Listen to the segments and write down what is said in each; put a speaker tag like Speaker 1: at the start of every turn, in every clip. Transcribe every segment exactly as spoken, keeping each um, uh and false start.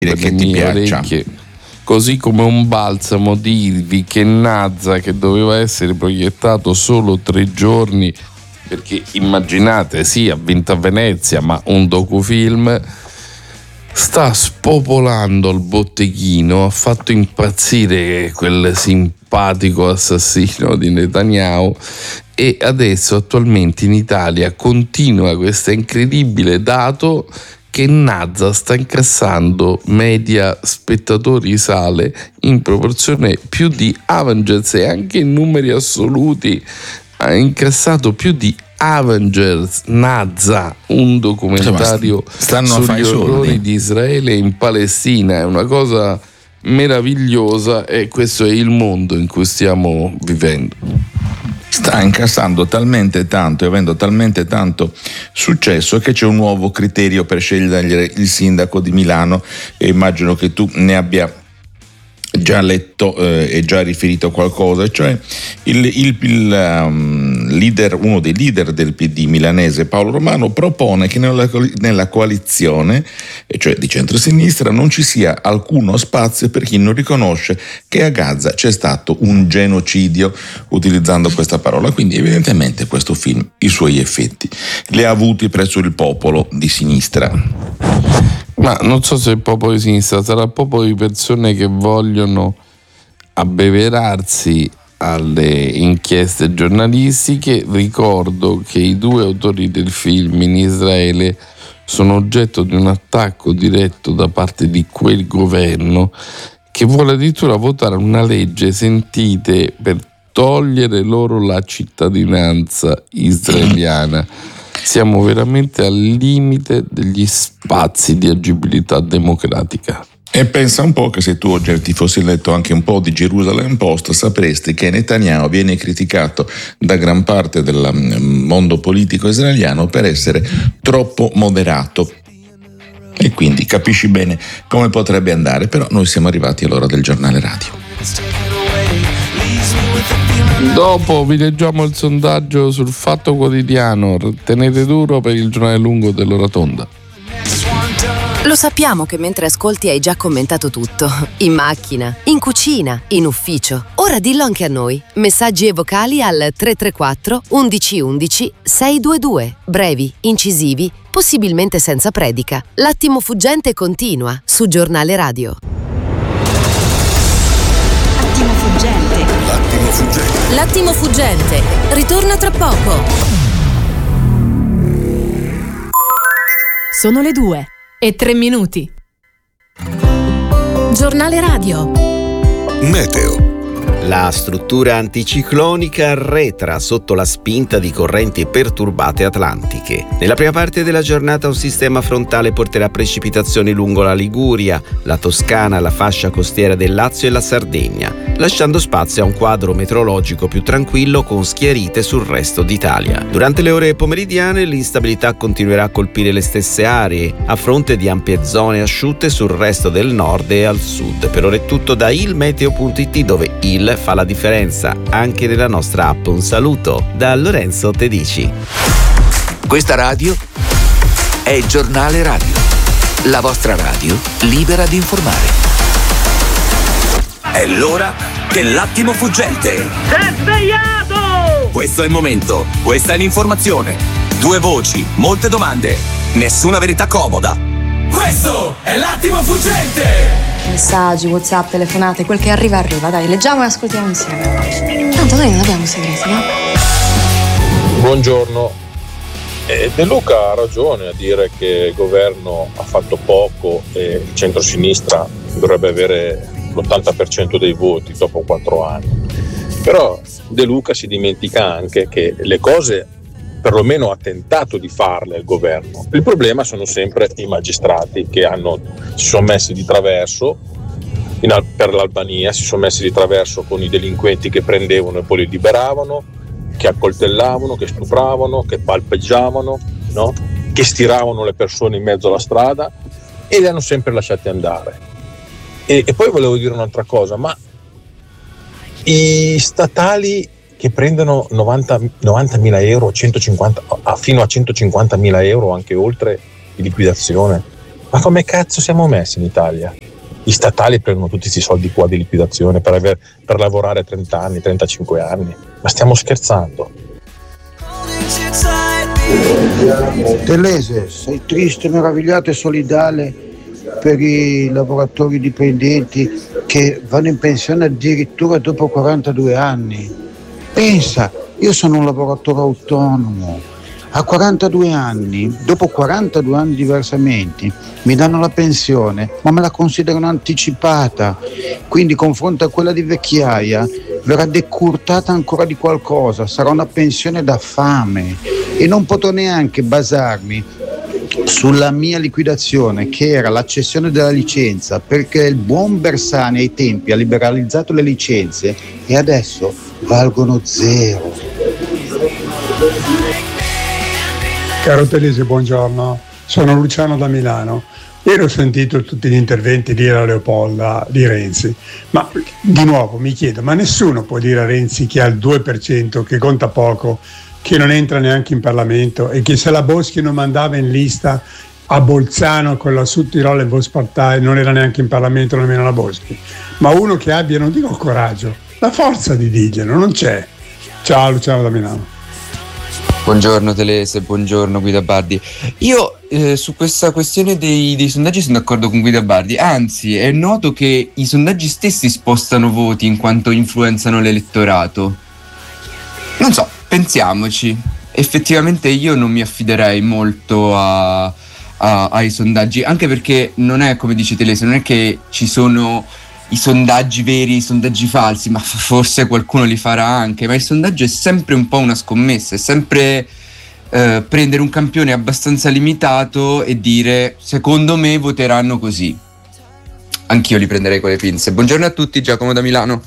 Speaker 1: per che le ti mie piaccia. Orecchie, così come un balsamo dirvi che Nazza, che doveva essere proiettato solo tre giorni, perché immaginate, sì, ha vinto a Venezia, ma un docufilm, sta spopolando il botteghino, ha fatto impazzire quel simpatico assassino di Netanyahu e adesso attualmente in Italia continua questo incredibile dato che Nazza sta incassando media spettatori sale in proporzione più di Avengers, e anche in numeri assoluti ha incassato più di Avengers. Nazza, un documentario sugli orrori di Israele in Palestina, è una cosa meravigliosa, e questo è il mondo in cui stiamo vivendo.
Speaker 2: Sta incassando talmente tanto e avendo talmente tanto successo che c'è un nuovo criterio per scegliere il sindaco di Milano, e immagino che tu ne abbia già letto eh, e già riferito qualcosa, cioè il, il, il um, leader, uno dei leader del P D milanese, Paolo Romano, propone che nella, nella coalizione, e cioè di centrosinistra, non ci sia alcuno spazio per chi non riconosce che a Gaza c'è stato un genocidio, utilizzando questa parola. Quindi evidentemente questo film i suoi effetti li ha avuti presso il popolo di sinistra.
Speaker 1: Ma non so se il popolo di sinistra sarà il popolo di persone che vogliono abbeverarsi alle inchieste giornalistiche. Ricordo che i due autori del film in Israele sono oggetto di un attacco diretto da parte di quel governo, che vuole addirittura votare una legge, sentite, per togliere loro la cittadinanza israeliana. Siamo veramente al limite degli spazi di agibilità democratica.
Speaker 2: E pensa un po' che se tu oggi ti fossi letto anche un po' di Jerusalem Post, sapresti che Netanyahu viene criticato da gran parte del mondo politico israeliano per essere troppo moderato. E quindi capisci bene come potrebbe andare. Però noi siamo arrivati all'ora del giornale radio.
Speaker 1: Dopo vi leggiamo il sondaggio sul Fatto Quotidiano. Tenete duro per il giornale lungo dell'ora tonda.
Speaker 3: Lo sappiamo che mentre ascolti hai già commentato tutto. In macchina, in cucina, in ufficio. Ora dillo anche a noi. Messaggi e vocali al tre tre quattro undici undici sei due due. Brevi, incisivi, possibilmente senza predica. L'attimo fuggente continua su Giornale Radio.
Speaker 4: L'attimo fuggente.
Speaker 5: L'attimo fuggente.
Speaker 3: L'attimo fuggente. Ritorna tra poco.
Speaker 6: Sono le due e tre minuti. Giornale Radio.
Speaker 5: Meteo.
Speaker 7: La struttura anticiclonica arretra sotto la spinta di correnti perturbate atlantiche. Nella prima parte della giornata un sistema frontale porterà precipitazioni lungo la Liguria, la Toscana, la fascia costiera del Lazio e la Sardegna, lasciando spazio a un quadro meteorologico più tranquillo con schiarite sul resto d'Italia. Durante le ore pomeridiane l'instabilità continuerà a colpire le stesse aree, a fronte di ampie zone asciutte sul resto del nord e al sud. Per ora è tutto da ilmeteo punto it, dove il fa la differenza anche nella nostra app. Un saluto da Lorenzo Tedici.
Speaker 8: Questa radio è il Giornale Radio, la vostra radio libera di informare. È l'ora dell'attimo fuggente.
Speaker 9: Sei svegliato!
Speaker 8: Questo è il momento, questa è l'informazione. Due voci, molte domande, nessuna verità comoda. Questo è l'attimo fuggente!
Speaker 10: Messaggi, WhatsApp, telefonate, quel che arriva arriva, dai, leggiamo e ascoltiamo insieme. Tanto noi non abbiamo segreti, no?
Speaker 11: Buongiorno. Eh, De Luca ha ragione a dire che il governo ha fatto poco e il centrosinistra dovrebbe avere l'ottanta per cento dei voti dopo quattro anni. Però De Luca si dimentica anche che le cose perlomeno ha tentato di farle il governo. Il problema sono sempre i magistrati che hanno, si sono messi di traverso in, per l'Albania, si sono messi di traverso con i delinquenti che prendevano e poi li liberavano, che accoltellavano, che stupravano, che palpeggiavano, no? Che stiravano le persone in mezzo alla strada e li hanno sempre lasciati andare. E, e poi volevo dire un'altra cosa, ma i statali che prendono novantamila euro, centocinquanta, fino a centocinquantamila euro, anche oltre, di liquidazione, Ma come cazzo siamo messi in Italia? Gli statali prendono tutti questi soldi qua di liquidazione per, aver, per lavorare trenta anni, trentacinque anni. Ma stiamo scherzando?
Speaker 12: Telese, sei triste, meravigliato e solidale per i lavoratori dipendenti che vanno in pensione addirittura dopo quarantadue anni. Pensa, io sono un lavoratore autonomo. A quarantadue anni, dopo quarantadue anni di versamenti, mi danno la pensione, ma me la considerano anticipata. Quindi, confronto a quella di vecchiaia, verrà decurtata ancora di qualcosa, sarà una pensione da fame. E non potrò neanche basarmi sulla mia liquidazione, che era la cessione della licenza, perché il buon Bersani ai tempi ha liberalizzato le licenze e adesso valgono zero.
Speaker 13: Caro Telese, buongiorno, sono Luciano da Milano. Ieri ho sentito tutti gli interventi di Ira Leopolda, di Renzi, ma di nuovo mi chiedo, ma nessuno può dire a Renzi che ha il due per cento, che conta poco, che non entra neanche in Parlamento e che se la Boschi non mandava in lista a Bolzano con la Südtirol e Volkspartei non era neanche in Parlamento nemmeno la Boschi, ma uno che abbia, non dico coraggio, la forza di dirglielo, non c'è. Ciao, Luciano da Milano.
Speaker 14: Buongiorno Telese, buongiorno Guida Bardi. Io eh, su questa questione dei, dei sondaggi sono d'accordo con Guida Bardi, anzi è noto che i sondaggi stessi spostano voti in quanto influenzano l'elettorato. Non so, pensiamoci. Effettivamente io non mi affiderei molto a, a, ai sondaggi, anche perché non è come dice Telese, non è che ci sono i sondaggi veri, i sondaggi falsi, ma forse qualcuno li farà anche, ma il sondaggio è sempre un po' una scommessa, è sempre eh, prendere un campione abbastanza limitato e dire secondo me voteranno così. Anch'io li prenderei con le pinze. Buongiorno a tutti, Giacomo da Milano.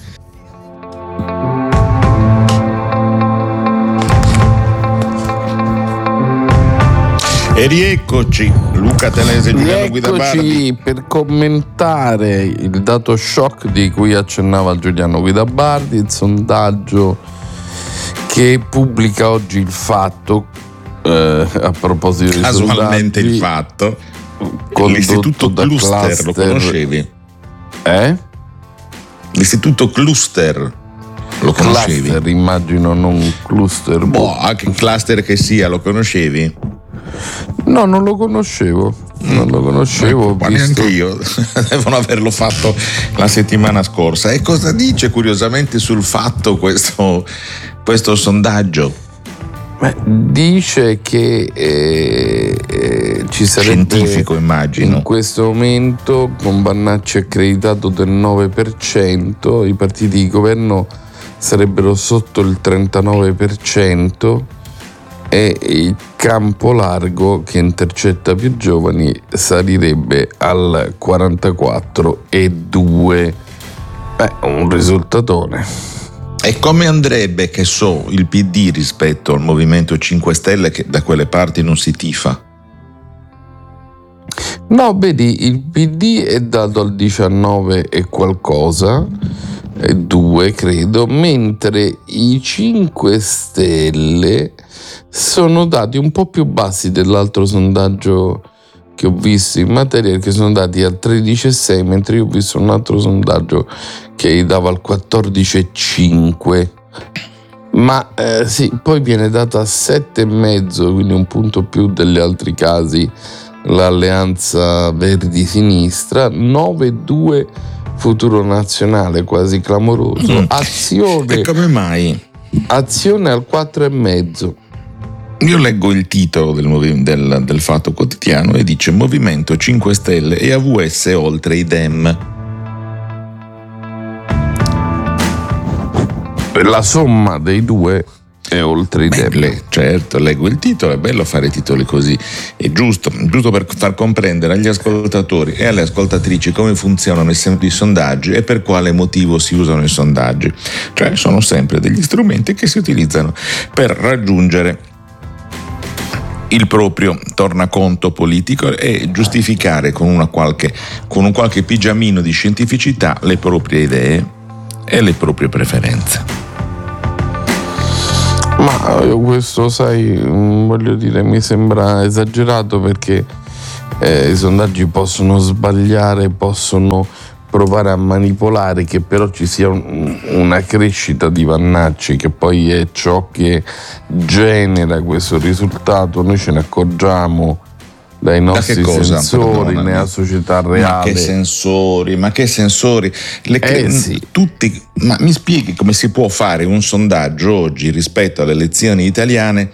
Speaker 2: E rieccoci, Luca Telese, Giuliano Guida Bardi.
Speaker 1: Per commentare il dato shock di cui accennava Giuliano Guida Bardi, il sondaggio che pubblica oggi Il Fatto, eh, a proposito di
Speaker 2: casualmente sondaggi, Il Fatto, l'istituto Cluster, cluster, lo conoscevi?
Speaker 1: Eh?
Speaker 2: L'istituto Cluster. Lo conoscevi?
Speaker 1: Cluster, immagino, non cluster.
Speaker 2: Boh, anche cluster che sia, lo conoscevi?
Speaker 1: No, non lo conoscevo, non lo conoscevo.
Speaker 2: Ma neanche io, devono averlo fatto la settimana scorsa. E cosa dice curiosamente sul Fatto questo, questo sondaggio?
Speaker 1: Beh, dice che eh, eh, ci sarebbe,
Speaker 2: scientifico immagino,
Speaker 1: in questo momento con Bannacci accreditato del nove per cento, i partiti di governo sarebbero sotto il trentanove per cento e il campo largo che intercetta più giovani salirebbe al quarantaquattro virgola due. Beh, un risultatone.
Speaker 2: E come andrebbe, che so, il P D rispetto al Movimento cinque Stelle, che da quelle parti non si tifa?
Speaker 1: No, vedi, il P D è dato al diciannove e qualcosa, e due credo, mentre i cinque Stelle sono dati un po' più bassi dell'altro sondaggio che ho visto in materia, perché sono dati al tredici virgola sei, mentre io ho visto un altro sondaggio che gli dava al quattordici virgola cinque. Ma eh, sì, poi viene data a sette virgola cinque, quindi un punto più degli altri casi, l'alleanza Verdi-Sinistra, nove virgola due Futuro Nazionale, quasi clamoroso. Azione.
Speaker 2: E come mai?
Speaker 1: Azione al quattro virgola cinque.
Speaker 2: Io leggo il titolo del, del, del Fatto Quotidiano e dice: Movimento cinque Stelle e A V S oltre i Dem.
Speaker 1: La somma dei due è oltre i Dem.
Speaker 2: Le, certo, leggo il titolo, è bello fare titoli così, è giusto, giusto per far comprendere agli ascoltatori e alle ascoltatrici come funzionano i sondaggi e per quale motivo si usano i sondaggi. Cioè sono sempre degli strumenti che si utilizzano per raggiungere il proprio tornaconto politico e giustificare con una qualche con un qualche pigiamino di scientificità le proprie idee e le proprie preferenze.
Speaker 1: Ma io questo, sai, voglio dire, mi sembra esagerato, perché eh, i sondaggi possono sbagliare, possono provare a manipolare, che però ci sia un, una crescita di Vannacci, che poi è ciò che genera questo risultato. Noi ce ne accorgiamo dai nostri
Speaker 2: cosa,
Speaker 1: sensori nella società reale.
Speaker 2: Ma che sensori, ma che sensori? Le
Speaker 1: eh, sì.
Speaker 2: tutti, ma mi spieghi come si può fare un sondaggio oggi rispetto alle elezioni italiane,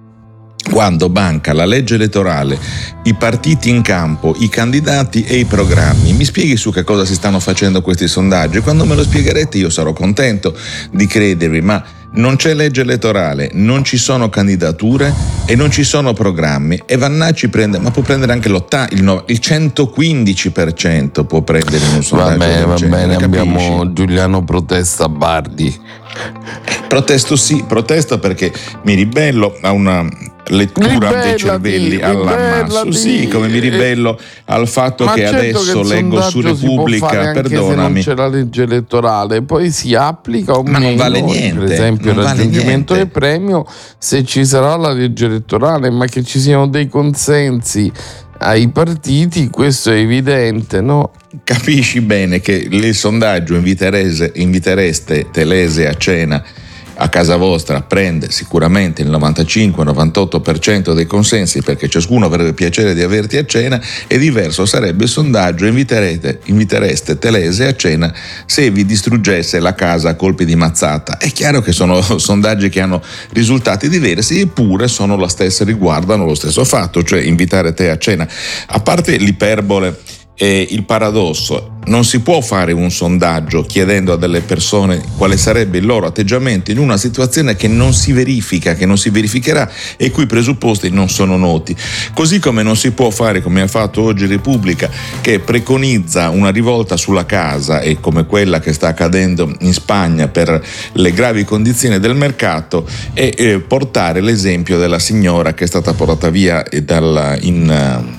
Speaker 2: quando manca la legge elettorale, i partiti in campo, i candidati e i programmi? Mi spieghi su che cosa si stanno facendo questi sondaggi? Quando me lo spiegherete io sarò contento di credervi, ma non c'è legge elettorale, non ci sono candidature e non ci sono programmi, e Vannacci prende, ma può prendere anche il, no, il centoquindici per cento può prendere in un sondaggio.
Speaker 1: Va bene, va
Speaker 2: genere,
Speaker 1: bene,
Speaker 2: capisci?
Speaker 1: abbiamo Giuliano protesta Bardi.
Speaker 2: Protesto sì, protesto perché mi ribello a una lettura
Speaker 1: ribellati,
Speaker 2: dei cervelli all'ammasso. Sì, come mi ribello al fatto
Speaker 1: ma
Speaker 2: che
Speaker 1: certo
Speaker 2: adesso
Speaker 1: che
Speaker 2: leggo su Repubblica, perdonami,
Speaker 1: se non c'è la legge elettorale, poi si applica o
Speaker 2: ma
Speaker 1: meno,
Speaker 2: non vale niente,
Speaker 1: per esempio il
Speaker 2: vale
Speaker 1: raggiungimento
Speaker 2: niente.
Speaker 1: del premio, se ci sarà la legge elettorale, ma che ci siano dei consensi ai partiti, questo è evidente, no?
Speaker 2: Capisci bene che il sondaggio inviterese, invitereste Telese a cena a casa vostra prende sicuramente il novantacinque novantotto per cento dei consensi, perché ciascuno avrebbe piacere di averti a cena, e diverso sarebbe il sondaggio inviterete, invitereste Telese a cena se vi distruggesse la casa a colpi di mazzata. È chiaro che sono sondaggi che hanno risultati diversi, eppure sono la stessa, riguardano lo stesso fatto, cioè invitare te a cena. A parte l'iperbole e il paradosso, non si può fare un sondaggio chiedendo a delle persone quale sarebbe il loro atteggiamento in una situazione che non si verifica, che non si verificherà e i cui presupposti non sono noti. Così come non si può fare, come ha fatto oggi Repubblica, che preconizza una rivolta sulla casa, e come quella che sta accadendo in Spagna per le gravi condizioni del mercato, e eh, portare l'esempio della signora che è stata portata via dalla, in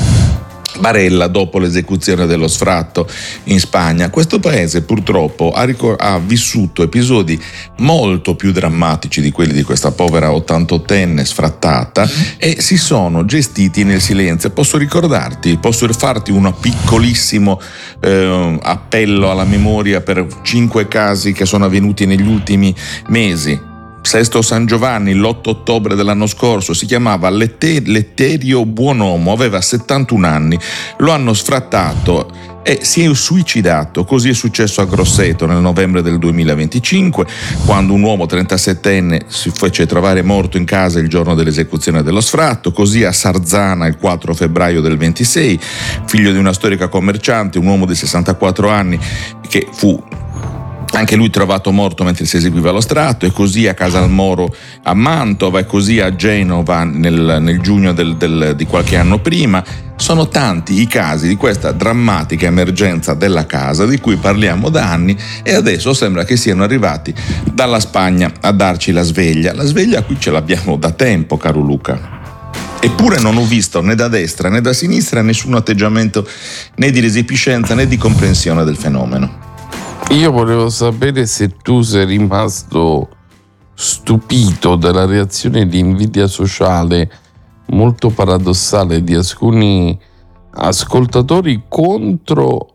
Speaker 2: Barella dopo l'esecuzione dello sfratto in Spagna. Questo paese purtroppo ha, ricor- ha vissuto episodi molto più drammatici di quelli di questa povera ottantottenne sfrattata, e si sono gestiti nel silenzio. Posso ricordarti, posso farti un piccolissimo eh, appello alla memoria per cinque casi che sono avvenuti negli ultimi mesi. Sesto San Giovanni, l'otto ottobre dell'anno scorso, si chiamava Lette- Letterio Buonomo, aveva settantuno anni, lo hanno sfrattato e si è suicidato. Così è successo a Grosseto nel novembre del duemilaventicinque, quando un uomo trentasettenne si fece trovare morto in casa il giorno dell'esecuzione dello sfratto. Così a Sarzana il quattro febbraio del ventisei, figlio di una storica commerciante, un uomo di sessantaquattro anni che fu anche lui trovato morto mentre si eseguiva lo sfratto. E così a Casalmoro a Mantova, e così a Genova nel, nel giugno del, del, di qualche anno prima. Sono tanti i casi di questa drammatica emergenza della casa di cui parliamo da anni, e adesso sembra che siano arrivati dalla Spagna a darci la sveglia. La sveglia qui ce l'abbiamo da tempo, caro Luca. Eppure non ho visto né da destra né da sinistra nessun atteggiamento né di resipiscenza né di comprensione del fenomeno.
Speaker 1: Io volevo sapere se tu sei rimasto stupito della reazione di invidia sociale molto paradossale di alcuni ascoltatori contro,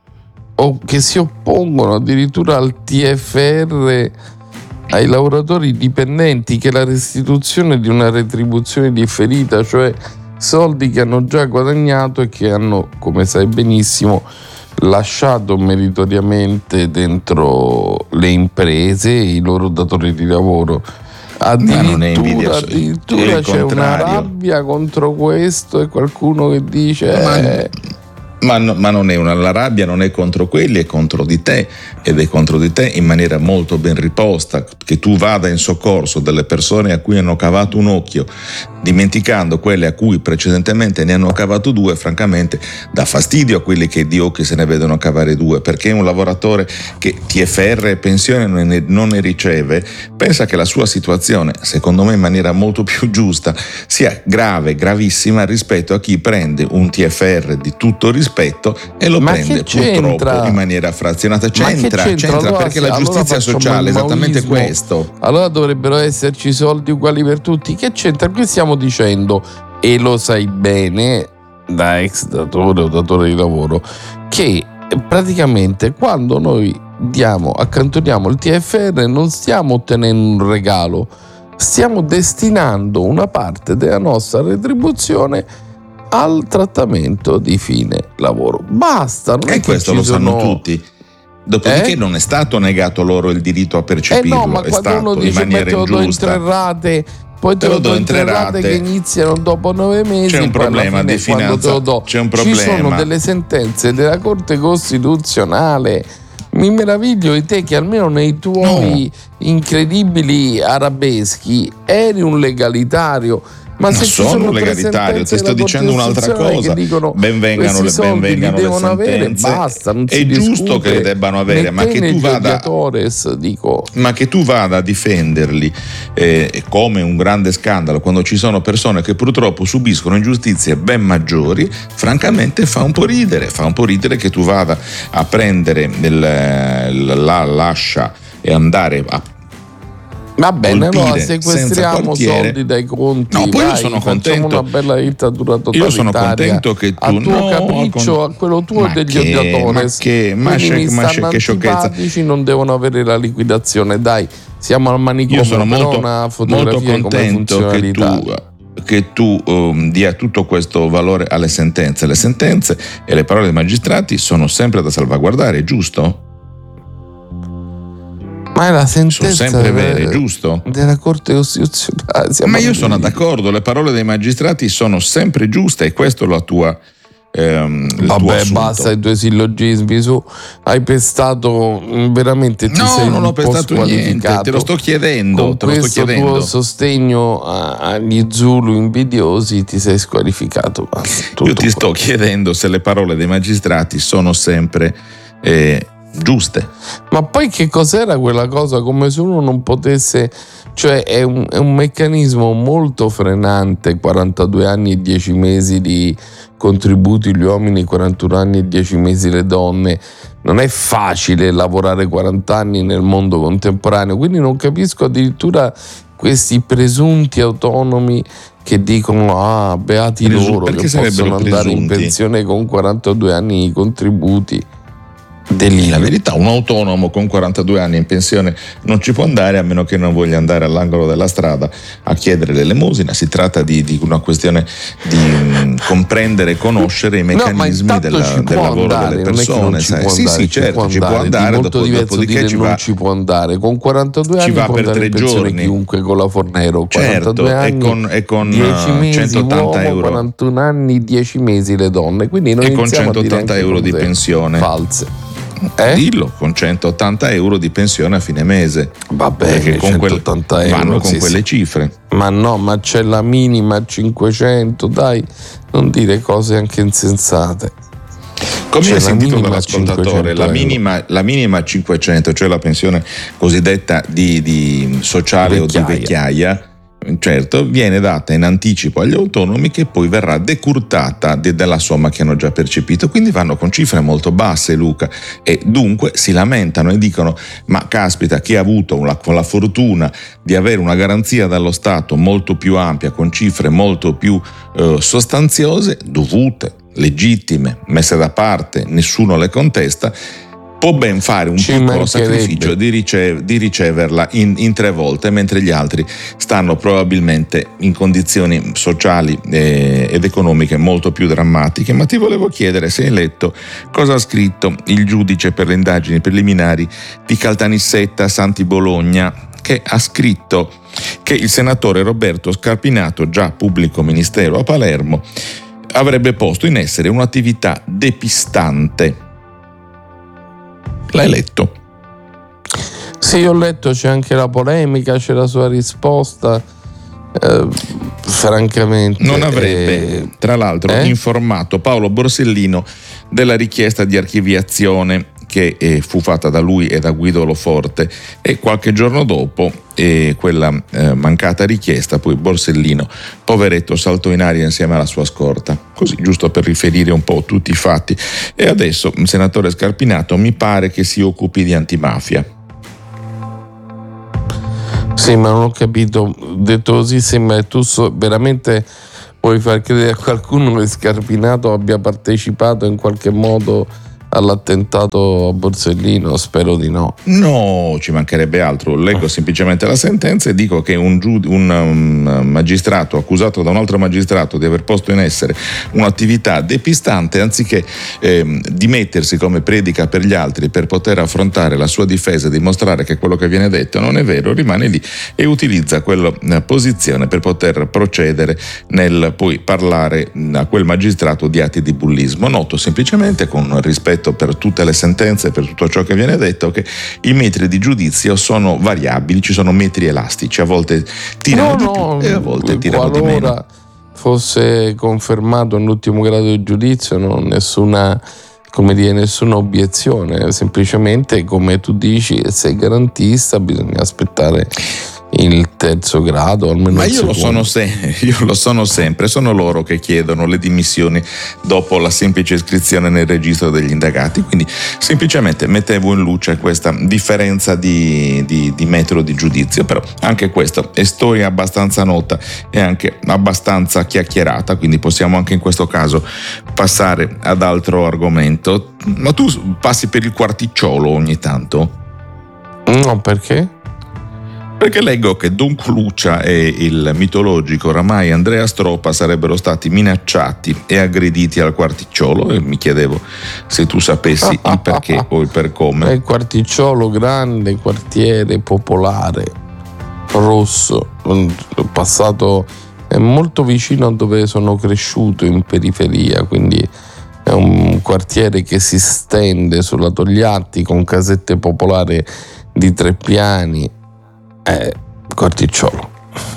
Speaker 1: o che si oppongono addirittura al T F R ai lavoratori dipendenti, che è la restituzione di una retribuzione differita, cioè soldi che hanno già guadagnato e che hanno, come sai benissimo, lasciato meritoriamente dentro le imprese e i loro datori di lavoro. Addirittura, addirittura c'è una rabbia contro questo, e qualcuno che dice
Speaker 2: ma,
Speaker 1: eh,
Speaker 2: ma, ma non è una, la rabbia non è contro quelli, è contro di te, ed è contro di te in maniera molto ben riposta, che tu vada in soccorso delle persone a cui hanno cavato un occhio, dimenticando quelle a cui precedentemente ne hanno cavato due. Francamente dà fastidio a quelli che di occhi se ne vedono cavare due, perché un lavoratore che T F R e pensione non ne, non ne riceve pensa che la sua situazione, secondo me in maniera molto più giusta, sia grave, gravissima rispetto a chi prende un T F R di tutto rispetto e lo
Speaker 1: Ma
Speaker 2: prende
Speaker 1: che
Speaker 2: purtroppo in maniera frazionata. C'entra,
Speaker 1: c'entra?
Speaker 2: c'entra
Speaker 1: Allora,
Speaker 2: perché la
Speaker 1: allora
Speaker 2: giustizia sociale è esattamente questo.
Speaker 1: Allora dovrebbero esserci soldi uguali per tutti. Che c'entra? Qui stiamo dicendo, e lo sai bene, da ex datore o datore di lavoro, che praticamente quando noi diamo, accantoniamo il T F R non stiamo ottenendo un regalo, stiamo destinando una parte della nostra retribuzione al trattamento di fine lavoro. Basta, non
Speaker 2: e
Speaker 1: è che
Speaker 2: questo
Speaker 1: ci
Speaker 2: lo sanno
Speaker 1: sono...
Speaker 2: tutti. Dopodiché
Speaker 1: eh?
Speaker 2: non è stato negato loro il diritto a percepirlo,
Speaker 1: eh no, ma
Speaker 2: è
Speaker 1: quando
Speaker 2: stato
Speaker 1: uno dice
Speaker 2: in maniera
Speaker 1: te lo do in tre
Speaker 2: ingiusta.
Speaker 1: rate, poi te, te lo do in tre rate che iniziano dopo nove mesi,
Speaker 2: c'è un problema
Speaker 1: fine,
Speaker 2: di finanza,
Speaker 1: te lo do,
Speaker 2: c'è un problema.
Speaker 1: Ci sono delle sentenze della Corte Costituzionale. Mi meraviglio di te che almeno nei tuoi no. incredibili arabeschi eri un legalitario. Ma,
Speaker 2: ma
Speaker 1: se
Speaker 2: sono,
Speaker 1: sono
Speaker 2: un legalitario, ti sto dicendo un'altra cosa.
Speaker 1: Dicono,
Speaker 2: ben vengano le, ben vengano le sentenze.
Speaker 1: Avere, basta, non
Speaker 2: è
Speaker 1: si
Speaker 2: giusto
Speaker 1: discute.
Speaker 2: che le debbano avere, ma che, tu vada,
Speaker 1: dico.
Speaker 2: ma che tu vada a difenderli eh, come un grande scandalo quando ci sono persone che purtroppo subiscono ingiustizie ben maggiori, francamente fa un po' ridere, fa un po' ridere che tu vada a prendere il, la lascia e andare a
Speaker 1: va bene, allora sequestriamo soldi dai conti.
Speaker 2: No, poi
Speaker 1: vai,
Speaker 2: io sono contento.
Speaker 1: Una bella dittatura totalitaria.
Speaker 2: Io sono contento che tu
Speaker 1: a tuo
Speaker 2: no,
Speaker 1: capriccio,
Speaker 2: con...
Speaker 1: a quello tuo
Speaker 2: ma
Speaker 1: degli
Speaker 2: che,
Speaker 1: odiatores.
Speaker 2: Ma che, ma che, ma che sciocchezza.
Speaker 1: Non devono avere la liquidazione. Dai, siamo al manicomio.
Speaker 2: Io sono molto,
Speaker 1: una
Speaker 2: molto contento che tu che tu um, dia tutto questo valore alle sentenze. Le sentenze e le parole dei magistrati sono sempre da salvaguardare, giusto?
Speaker 1: Ma è la sentenza
Speaker 2: sono sempre vere, giusto?
Speaker 1: Della Corte Costituzionale.
Speaker 2: Ma io sono d'accordo, le parole dei magistrati sono sempre giuste e questo è la tua ehm, il
Speaker 1: vabbè
Speaker 2: tuo
Speaker 1: basta i tuoi sillogismi su, hai pestato veramente, ti
Speaker 2: no,
Speaker 1: sei
Speaker 2: non
Speaker 1: un
Speaker 2: ho pestato niente, te lo sto chiedendo
Speaker 1: con
Speaker 2: te lo sto
Speaker 1: questo
Speaker 2: chiedendo.
Speaker 1: tuo sostegno agli Zulu invidiosi ti sei squalificato. Basta,
Speaker 2: io ti sto chiedendo se le parole dei magistrati sono sempre eh, giuste.
Speaker 1: Ma poi che cos'era quella cosa? Come se uno non potesse, cioè è un, è un meccanismo molto frenante, quarantadue anni e dieci mesi di contributi gli uomini, quarantuno anni e dieci mesi le donne. Non è facile lavorare quaranta anni nel mondo contemporaneo, quindi non capisco addirittura questi presunti autonomi che dicono ah beati
Speaker 2: Presu-
Speaker 1: loro che possono andare
Speaker 2: presunti?
Speaker 1: in pensione con quarantadue anni di contributi.
Speaker 2: Delirio. La verità, un autonomo con quarantadue anni in pensione non ci può andare a meno che non voglia andare all'angolo della strada a chiedere l'elemosina. Si tratta di, di una questione di mh, comprendere e conoscere i meccanismi
Speaker 1: no,
Speaker 2: della, del lavoro
Speaker 1: andare,
Speaker 2: delle persone.
Speaker 1: Sì,
Speaker 2: andare,
Speaker 1: sì,
Speaker 2: certo,
Speaker 1: ci può andare. È molto
Speaker 2: dopo,
Speaker 1: diverso
Speaker 2: dopodiché
Speaker 1: dire
Speaker 2: ci
Speaker 1: non
Speaker 2: va,
Speaker 1: ci può andare. Con quarantadue
Speaker 2: ci
Speaker 1: anni
Speaker 2: va
Speaker 1: può
Speaker 2: per
Speaker 1: andare
Speaker 2: tre
Speaker 1: in pensione
Speaker 2: giorni.
Speaker 1: Chiunque con la Fornero.
Speaker 2: Certo,
Speaker 1: anni,
Speaker 2: e con, e con
Speaker 1: dieci mesi
Speaker 2: centottanta
Speaker 1: uomo,
Speaker 2: euro.
Speaker 1: quarantuno anni, dieci mesi le donne. Quindi noi
Speaker 2: e con centottanta euro di pensione.
Speaker 1: False. Eh?
Speaker 2: Dillo, con centottanta euro di pensione a fine mese.
Speaker 1: Va bene,
Speaker 2: perché con
Speaker 1: centottanta
Speaker 2: quel,
Speaker 1: euro
Speaker 2: vanno con
Speaker 1: sì,
Speaker 2: quelle
Speaker 1: sì.
Speaker 2: cifre.
Speaker 1: Ma no, ma c'è la minima a cinquecento, dai, non dire cose anche insensate.
Speaker 2: Come hai sentito dall'ascoltatore, la minima, la minima a cinquecento, cioè la pensione cosiddetta di, di sociale vecchiaia. o di vecchiaia, certo, viene data in anticipo agli autonomi che poi verrà decurtata de- della somma che hanno già percepito, quindi vanno con cifre molto basse, Luca, e dunque si lamentano e dicono ma caspita, chi ha avuto la, la fortuna di avere una garanzia dallo Stato molto più ampia, con cifre molto più eh, sostanziose, dovute, legittime, messe da parte, nessuno le contesta, può ben fare un
Speaker 1: Ci
Speaker 2: piccolo sacrificio di, ricev- di riceverla in, in tre volte, mentre gli altri stanno probabilmente in condizioni sociali eh, ed economiche molto più drammatiche. Ma ti volevo chiedere se hai letto cosa ha scritto il giudice per le indagini preliminari di Caltanissetta Santi Bologna, che ha scritto che il senatore Roberto Scarpinato, già pubblico ministero a Palermo, avrebbe posto in essere un'attività depistante. L'hai letto?
Speaker 1: Sì, ho letto, c'è anche la polemica, c'è la sua risposta. Eh, francamente
Speaker 2: non avrebbe eh, tra l'altro eh? informato Paolo Borsellino della richiesta di archiviazione che eh, fu fatta da lui e da Guido Loforte, e qualche giorno dopo eh, quella eh, mancata richiesta poi Borsellino, poveretto, saltò in aria insieme alla sua scorta, così giusto per riferire un po' tutti i fatti. E adesso il senatore Scarpinato mi pare che si occupi di antimafia.
Speaker 1: Sì, ma non ho capito, detto così sembra che tu so, veramente vuoi far credere a qualcuno che Scarpinato abbia partecipato in qualche modo all'attentato a Borsellino? Spero di no.
Speaker 2: No, ci mancherebbe altro. Leggo semplicemente la sentenza e dico che un, giud- un um, magistrato accusato da un altro magistrato di aver posto in essere un'attività depistante, anziché eh, dimettersi come predica per gli altri per poter affrontare la sua difesa e dimostrare che quello che viene detto non è vero, rimane lì e utilizza quella uh, posizione per poter procedere nel poi parlare uh, a quel magistrato di atti di bullismo. Noto semplicemente, con rispetto per tutte le sentenze, per tutto ciò che viene detto, che i metri di giudizio sono variabili, ci sono metri elastici, a volte tirano
Speaker 1: no,
Speaker 2: di più e a volte tirano di
Speaker 1: meno.
Speaker 2: meno.
Speaker 1: Fosse confermato l'ultimo grado di giudizio, non nessuna, come dire, nessuna obiezione, semplicemente, come tu dici, sei garantista, bisogna aspettare il terzo grado, almeno.
Speaker 2: Ma
Speaker 1: il
Speaker 2: io lo, sono
Speaker 1: secondo.
Speaker 2: se- io lo sono sempre, sono loro che chiedono le dimissioni dopo la semplice iscrizione nel registro degli indagati, quindi semplicemente mettevo in luce questa differenza di, di, di metro di giudizio. Però anche questo è storia abbastanza nota e anche abbastanza chiacchierata, quindi possiamo anche in questo caso passare ad altro argomento. Ma tu passi per il quarticciolo ogni tanto?
Speaker 1: No, perché?
Speaker 2: Perché leggo che Don Coluccia e il mitologico oramai Andrea Stroppa sarebbero stati minacciati e aggrediti al quarticciolo, e mi chiedevo se tu sapessi il perché o il per come.
Speaker 1: È il quarticciolo, grande quartiere popolare, rosso, passato, è molto vicino a dove sono cresciuto, in periferia, quindi è un quartiere che si stende sulla Togliatti con casette popolari di tre piani. È quarticciolo.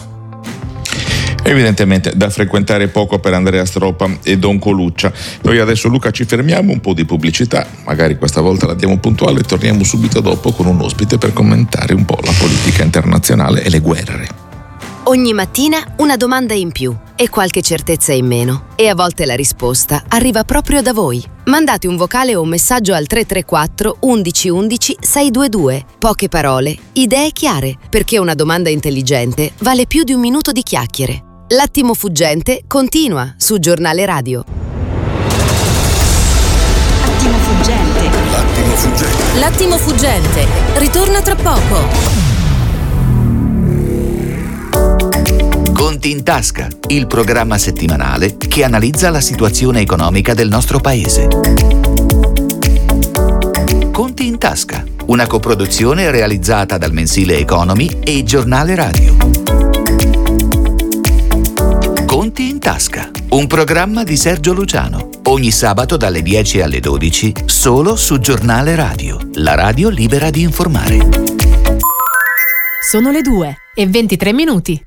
Speaker 2: Evidentemente da frequentare poco per Andrea Stroppa e Don Coluccia. Noi adesso, Luca, ci fermiamo, un po' di pubblicità, magari questa volta la diamo puntuale, e torniamo subito dopo con un ospite per commentare un po' la politica internazionale e le guerre.
Speaker 3: Ogni mattina una domanda in più e qualche certezza in meno. E a volte la risposta arriva proprio da voi. Mandate un vocale o un messaggio al tre tre quattro undici undici seicentoventidue. Poche parole, idee chiare, perché una domanda intelligente vale più di un minuto di chiacchiere. L'attimo fuggente continua su Giornale Radio.
Speaker 4: Attimo fuggente.
Speaker 5: L'attimo fuggente.
Speaker 6: L'attimo fuggente ritorna tra poco.
Speaker 15: Conti in tasca, il programma settimanale che analizza la situazione economica del nostro paese. Conti in tasca, una coproduzione realizzata dal mensile Economy e Giornale Radio. Conti in tasca, un programma di Sergio Luciano, ogni sabato dalle dieci alle dodici, solo su Giornale Radio, la radio libera di informare.
Speaker 6: Sono le due e ventitré minuti.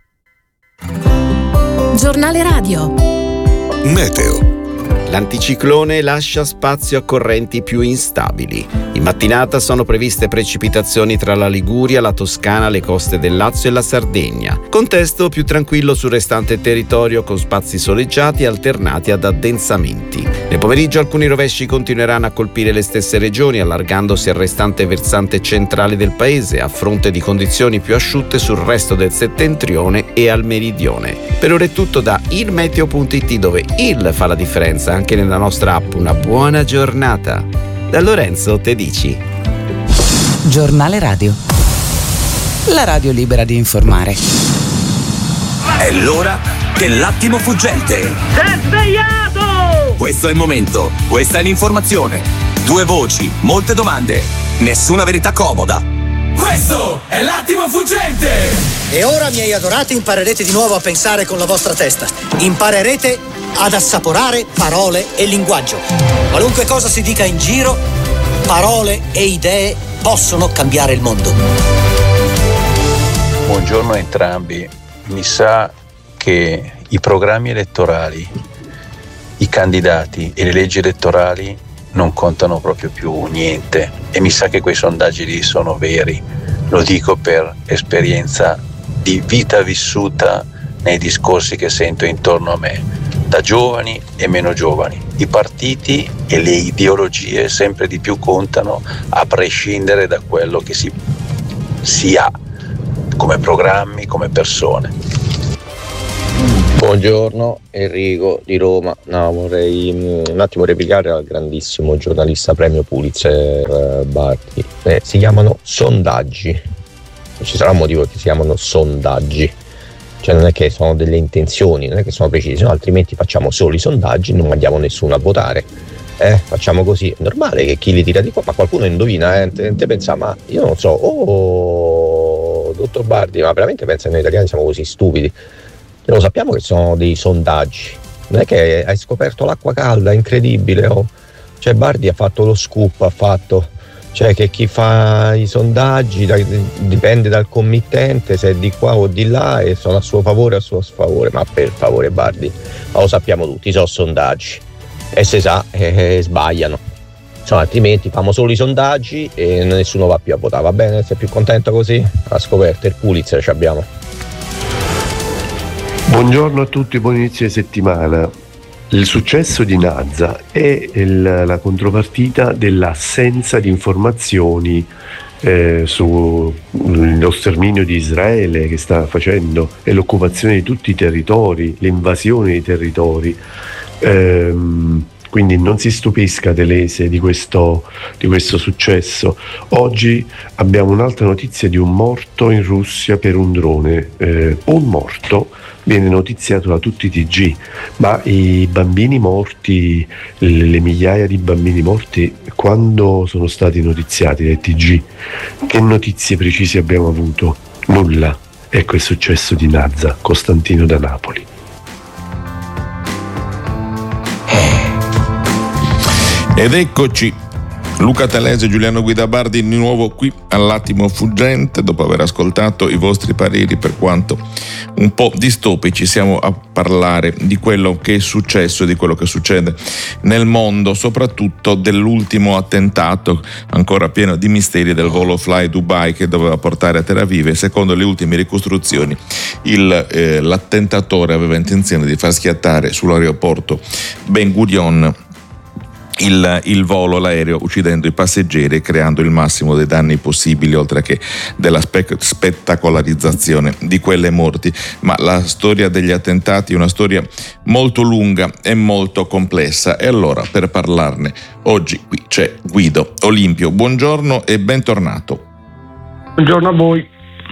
Speaker 6: Giornale Radio.
Speaker 5: Meteo.
Speaker 7: L'anticiclone lascia spazio a correnti più instabili. In mattinata sono previste precipitazioni tra la Liguria, la Toscana, le coste del Lazio e la Sardegna. Contesto più tranquillo sul restante territorio, con spazi soleggiati alternati ad addensamenti. Nel pomeriggio alcuni rovesci continueranno a colpire le stesse regioni, allargandosi al restante versante centrale del paese, a fronte di condizioni più asciutte sul resto del settentrione e al meridione. Per ora è tutto da ilmeteo punto it, dove il fa la differenza anche nella nostra app. Una buona giornata. Da Lorenzo Tedici.
Speaker 16: Giornale Radio. La radio libera di informare.
Speaker 8: È l'ora dell'attimo fuggente.
Speaker 9: Sei svegliato!
Speaker 8: Questo è il momento, questa è l'informazione. Due voci, molte domande, nessuna verità comoda. Questo è l'attimo fuggente!
Speaker 17: E ora, miei adorati, imparerete di nuovo a pensare con la vostra testa. Imparerete ad assaporare parole e linguaggio. Qualunque cosa si dica in giro, parole e idee possono cambiare il mondo.
Speaker 18: Buongiorno a entrambi. Mi sa che i programmi elettorali, i candidati e le leggi elettorali non contano proprio più niente, e mi sa che quei sondaggi lì sono veri. Lo dico per esperienza di vita vissuta nei discorsi che sento intorno a me, da giovani e meno giovani. I partiti e le ideologie sempre di più contano, a prescindere da quello che si, si ha come programmi, come persone.
Speaker 19: Buongiorno, Enrico di Roma. No, vorrei un attimo replicare al grandissimo giornalista premio Pulitzer Bardi. Eh, si chiamano sondaggi. Ci sarà un motivo che si chiamano sondaggi. Cioè non è che sono delle intenzioni, non è che sono precisi, no? Altrimenti facciamo solo i sondaggi e non mandiamo nessuno a votare. Eh, facciamo così. È normale che chi li tira di qua, ma qualcuno indovina, eh? Te, te pensa, ma io non so, oh, dottor Bardi, ma veramente pensa che noi italiani siamo così stupidi? Lo sappiamo che sono dei sondaggi, non è che hai scoperto l'acqua calda, incredibile, oh. Cioè Bardi ha fatto lo scoop, ha fatto, cioè che chi fa i sondaggi da, dipende dal committente, se è di qua o di là, e sono a suo favore o a suo sfavore. Ma per favore Bardi, ma lo sappiamo tutti, sono sondaggi e se sa eh, eh, sbagliano, insomma, altrimenti facciamo solo i sondaggi e nessuno va più a votare, va bene? Sei più contento così? Ha scoperto il Pulitzer, ci abbiamo.
Speaker 20: Buongiorno a tutti, buon inizio di settimana. Il successo di Nazza è il, la contropartita dell'assenza di informazioni eh, sullo sterminio di Israele che sta facendo e l'occupazione di tutti i territori, l'invasione dei territori. Ehm, quindi non si stupisca Telese di questo, di questo successo. Oggi abbiamo un'altra notizia di un morto in Russia per un drone. Eh, un morto viene notiziato da tutti i T G, ma i bambini morti, le migliaia di bambini morti, quando sono stati notiziati dai T G? Che notizie precise abbiamo avuto? Nulla. Ecco il successo di Nazza, Costantino da Napoli.
Speaker 2: Ed eccoci, Luca Telese e Giuliano Guidabardi di nuovo qui all'Attimo Fuggente, dopo aver ascoltato i vostri pareri per quanto un po' distopici. Siamo a parlare di quello che è successo e di quello che succede nel mondo, soprattutto dell'ultimo attentato ancora pieno di misteri del volo Fly Dubai che doveva portare a Tel Aviv, e secondo le ultime ricostruzioni il, eh, l'attentatore aveva intenzione di far schiattare sull'aeroporto Ben Gurion Il, il volo, l'aereo, uccidendo i passeggeri e creando il massimo dei danni possibili, oltre che della spe- spettacolarizzazione di quelle morti. Ma la storia degli attentati è una storia molto lunga e molto complessa, e allora per parlarne oggi qui c'è Guido Olimpio. Buongiorno e bentornato.
Speaker 21: Buongiorno a voi.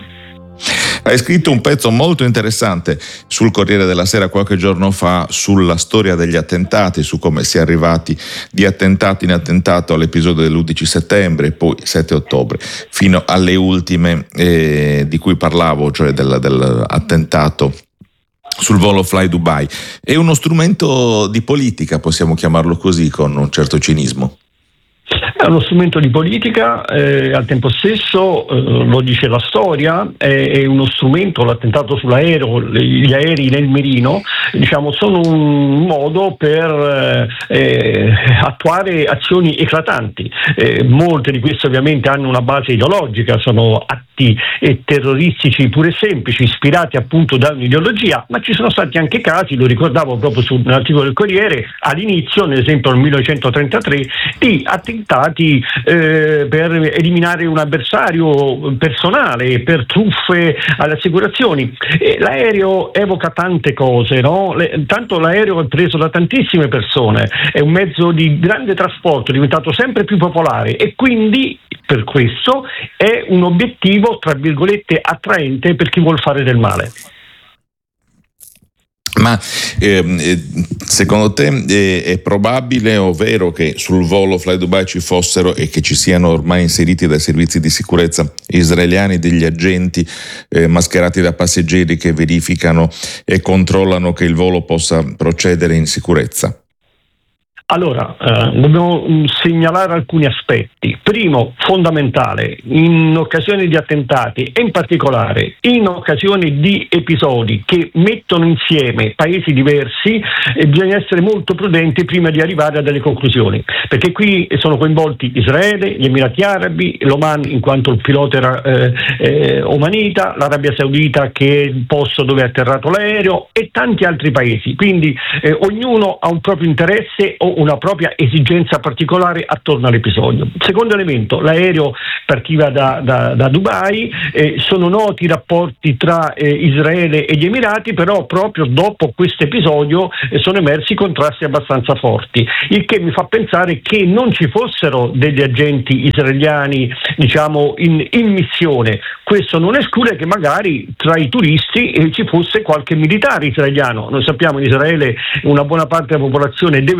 Speaker 2: Hai scritto un pezzo molto interessante sul Corriere della Sera qualche giorno fa sulla storia degli attentati, su come si è arrivati di attentato in attentato all'episodio dell'undici settembre, poi sette ottobre, fino alle ultime eh, di cui parlavo, cioè del, dell'attentato sul volo Fly Dubai. È uno strumento di politica, possiamo chiamarlo così, con un certo cinismo.
Speaker 21: È uno strumento di politica, eh, al tempo stesso, eh, lo dice la storia, è, è uno strumento, l'attentato sull'aereo, gli aerei nel mirino, diciamo, sono un modo per eh, attuare azioni eclatanti. Eh, molte di queste ovviamente hanno una base ideologica, sono atti eh, terroristici pure e semplici, ispirati appunto da un'ideologia, ma ci sono stati anche casi, lo ricordavo proprio sull'articolo del Corriere, all'inizio, ad esempio nel millenovecentotrentatré, di attentati eh, per eliminare un avversario personale, per truffe alle assicurazioni. E l'aereo evoca tante cose, no? Le, tanto l'aereo è preso da tantissime persone, è un mezzo di grande trasporto, è diventato sempre più popolare e quindi per questo è un obiettivo, tra virgolette, attraente per chi vuol fare del male.
Speaker 2: Ma eh, secondo te è, è probabile o vero che sul volo Fly Dubai ci fossero e che ci siano ormai inseriti dai servizi di sicurezza israeliani degli agenti eh, mascherati da passeggeri che verificano e controllano che il volo possa procedere in sicurezza?
Speaker 21: Allora, eh, dobbiamo segnalare alcuni aspetti. Primo, fondamentale, in occasione di attentati e in particolare in occasione di episodi che mettono insieme paesi diversi, eh, bisogna essere molto prudenti prima di arrivare a delle conclusioni, perché qui sono coinvolti Israele, gli Emirati Arabi, l'Oman in quanto il pilota era eh, eh, omanita, l'Arabia Saudita che è il posto dove è atterrato l'aereo e tanti altri paesi. Quindi eh, ognuno ha un proprio interesse o una propria esigenza particolare attorno all'episodio. Secondo elemento, l'aereo partiva da, da, da Dubai, eh, sono noti i rapporti tra eh, Israele e gli Emirati, però proprio dopo questo episodio eh, sono emersi contrasti abbastanza forti, il che mi fa pensare che non ci fossero degli agenti israeliani, diciamo, in, in missione. Questo non esclude che magari tra i turisti eh, ci fosse qualche militare israeliano. Noi sappiamo in Israele una buona parte della popolazione deve